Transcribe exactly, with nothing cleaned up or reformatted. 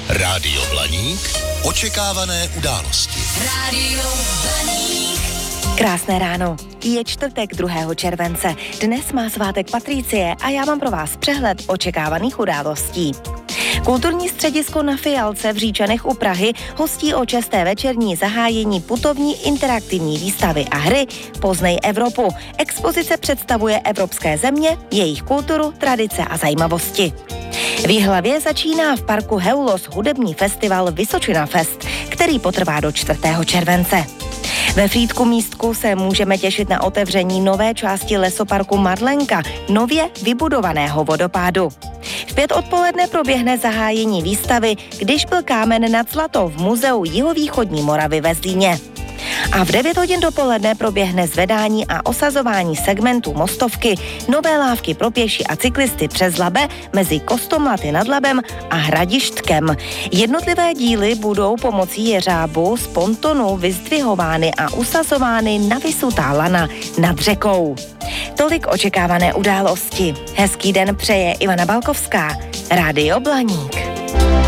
Rádio Blaník. Očekávané události. Rádio Blaník. Krásné ráno. Je čtvrtek druhého července. Dnes má svátek Patricie a já mám pro vás přehled očekávaných událostí. Kulturní středisko Na Fialce v Říčanech u Prahy hostí o česté večerní zahájení putovní interaktivní výstavy a hry Poznej Evropu. Expozice představuje evropské země, jejich kulturu, tradice a zajímavosti. V Jihlavě začíná v parku Heulos hudební festival Vysočina Fest, který potrvá do čtvrtého července. Ve Frýdku Místku se můžeme těšit na otevření nové části lesoparku Madlenka, nově vybudovaného vodopádu. V pět odpoledne proběhne zahájení výstavy Když byl kámen nad zlato v muzeu Jihovýchodní Moravy ve Zlíně. A v devět hodin dopoledne proběhne zvedání a osazování segmentu Mostovky, nové lávky pro pěší a cyklisty přes Labe mezi Kostomlaty nad Labem a Hradištkem. Jednotlivé díly budou pomocí jeřábu z pontonu vyzdvihovány a usazovány na vysutá lana nad řekou. Tolik očekávané události. Hezký den přeje Ivana Balkovská. Rádio Blaník.